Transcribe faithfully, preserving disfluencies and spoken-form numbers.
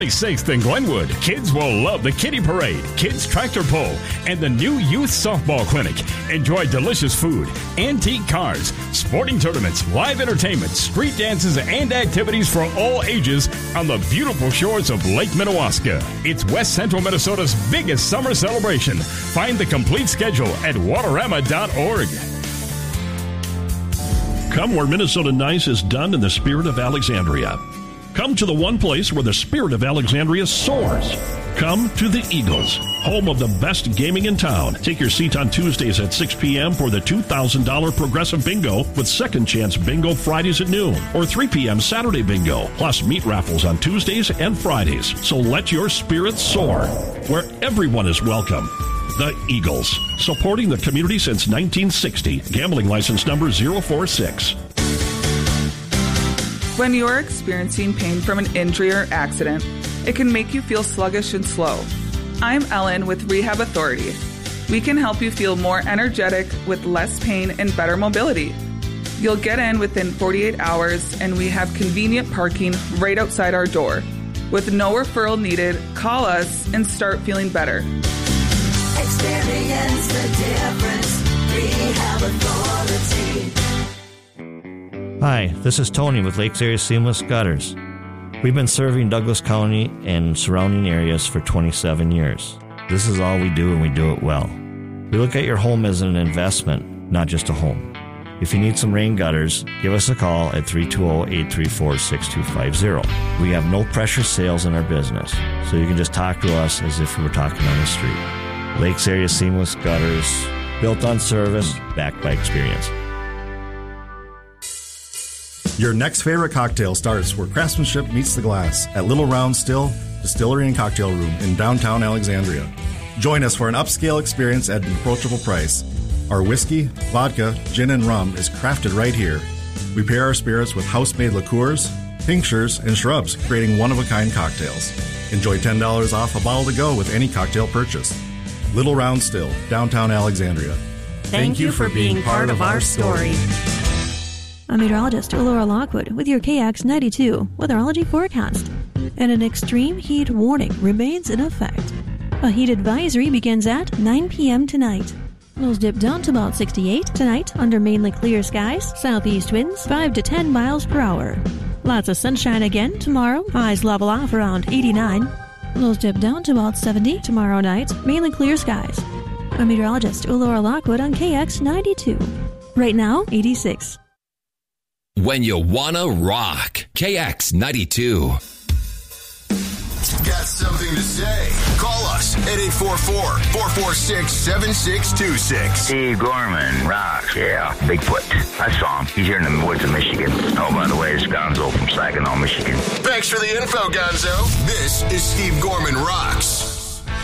twenty-sixth in Glenwood. Kids will love the Kiddie Parade, Kids Tractor Pull, and the new Youth Softball Clinic. Enjoy delicious food, antique cars, sporting tournaments, live entertainment, street dances, and activities for all ages on the beautiful shores of Lake Minnewaska. It's West Central Minnesota's biggest summer celebration. Find the complete schedule at waterama dot org. Come where Minnesota nice is done in the spirit of Alexandria. Come to the one place where the spirit of Alexandria soars. Come to the Eagles, home of the best gaming in town. Take your seat on Tuesdays at six p.m. for the two thousand dollars Progressive Bingo with Second Chance Bingo Fridays at noon, or three p.m. Saturday Bingo, plus meat raffles on Tuesdays and Fridays. So let your spirit soar, where everyone is welcome. The Eagles, supporting the community since nineteen sixty. Gambling license number zero four six. When you're experiencing pain from an injury or accident, it can make you feel sluggish and slow. I'm Ellen with Rehab Authority. We can help you feel more energetic with less pain and better mobility. You'll get in within forty-eight hours, and we have convenient parking right outside our door. With no referral needed, call us and start feeling better. Experience the difference. Rehab Authority. Hi, this is Tony with Lakes Area Seamless Gutters. We've been serving Douglas County and surrounding areas for twenty-seven years. This is all we do, and we do it well. We look at your home as an investment, not just a home. If you need some rain gutters, give us a call at three two zero, eight three four, six two five zero. We have no pressure sales in our business, so you can just talk to us as if we were talking on the street. Lakes Area Seamless Gutters, built on service, backed by experience. Your next favorite cocktail starts where craftsmanship meets the glass at Little Round Still Distillery and Cocktail Room in downtown Alexandria. Join us for an upscale experience at an approachable price. Our whiskey, vodka, gin, and rum is crafted right here. We pair our spirits with house-made liqueurs, tinctures, and shrubs, creating one-of-a-kind cocktails. Enjoy ten dollars off a bottle to go with any cocktail purchase. Little Round Still, downtown Alexandria. Thank, Thank you for being part of our story. I'm meteorologist Laura Lockwood with your K X ninety-two weatherology forecast. And an extreme heat warning remains in effect. A heat advisory begins at nine p.m. tonight. Lows dip down to about sixty-eight tonight under mainly clear skies. Southeast winds five to ten miles per hour. Lots of sunshine again tomorrow. Highs level off around eighty-nine. Lows dip down to about seventy tomorrow night. Mainly clear skies. I'm meteorologist Laura Lockwood on K X ninety-two. Right now, eighty-six. When you wanna rock, K X ninety-two. Got something to say? Call us at eight four four, four four six, seven six two six. Steve Gorman rocks, yeah. Bigfoot. I saw him. He's here in the woods of Michigan. Oh, by the way, it's Gonzo from Saginaw, Michigan. Thanks for the info, Gonzo. This is Steve Gorman Rocks.